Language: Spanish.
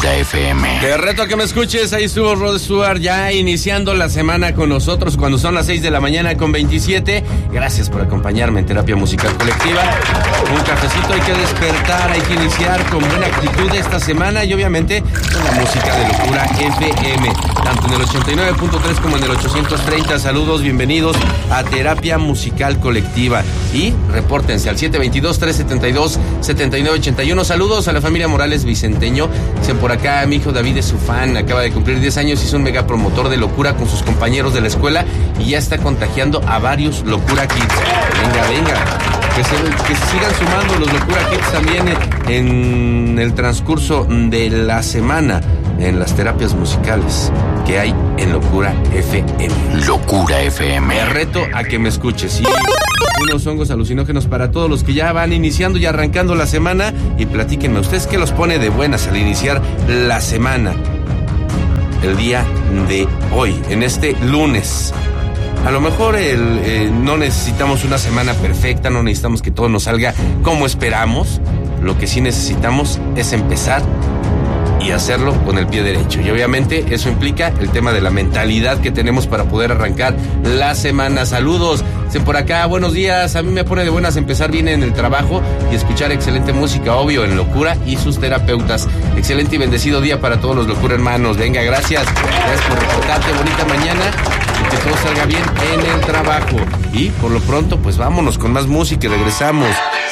Locura FM. Te reto a que me escuches. Ahí estuvo Rod Stewart ya iniciando la semana con nosotros cuando son las 6:27. Gracias por acompañarme en Terapia Musical Colectiva. Un cafecito, hay que despertar, hay que iniciar con buena actitud esta semana y obviamente con la música de Locura FM, tanto en el 89.3 como en el 830. Saludos, bienvenidos a Terapia Musical Colectiva y repórtense al 722-372-7981. Saludos a la familia Morales Vicenteño. Dicen por acá, mi hijo David es su fan, acaba de cumplir 10 años, hizo un mega promotor de Locura con sus compañeros de la escuela y ya está contagiando a varios Locura Kids. Venga. Que se sigan sumando los Locura Kids también en el transcurso de la semana en las terapias musicales que hay en Locura FM. Locura FM. Me reto a que me escuches. Y unos hongos alucinógenos para todos los que ya van iniciando y arrancando la semana. Y platíquenme, ¿ustedes qué los pone de buenas al iniciar la semana? El día de hoy, en este lunes. A lo mejor no necesitamos una semana perfecta, no necesitamos que todo nos salga como esperamos. Lo que sí necesitamos es empezar y hacerlo con el pie derecho. Y obviamente eso implica el tema de la mentalidad que tenemos para poder arrancar la semana. Saludos. Dicen por acá, buenos días. A mí me pone de buenas empezar bien en el trabajo y escuchar excelente música, obvio, en Locura y sus terapeutas. Excelente y bendecido día para todos los Locura hermanos. Venga, gracias. Gracias por reportarte. Bonita mañana. Y que todo salga bien en el trabajo. Y por lo pronto, pues vámonos con más música y regresamos.